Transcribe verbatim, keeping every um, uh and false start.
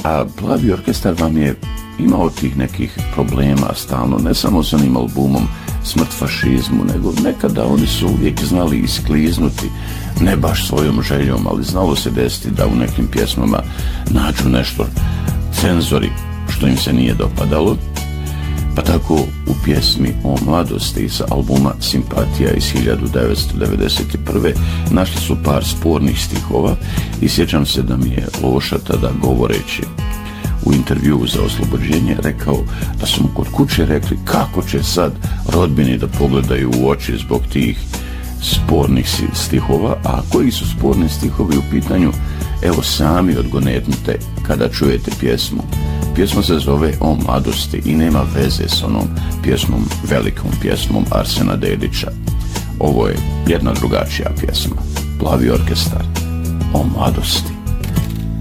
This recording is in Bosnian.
A Plavi orkestar vam je imao tih nekih problema stalno, ne samo s onim albumom Smrt fašizmu, nego nekada oni su uvijek znali iskliznuti, ne baš svojom željom, ali znalo se desiti da u nekim pjesmama nađu nešto cenzori što im se nije dopadalo. Pa tako u pjesmi O mladosti sa albuma Simpatija iz hiljadu devetsto devedeset prve našli su par spornih stihova i sjećam se da mi je Loša tada govoreći u intervjuu za Oslobođenje rekao da su mu kod kuće rekli kako će sad rodbini da pogledaju u oči zbog tih spornih stihova, a koji su sporni stihovi u pitanju, evo sami odgonetnite kada čujete pjesmu. Pjesma se zove O mladosti i nema veze s onom pjesmom, velikom pjesmom Arsena Dedića. Ovo je jedna drugačija pjesma. Plavi orkestar, O mladosti.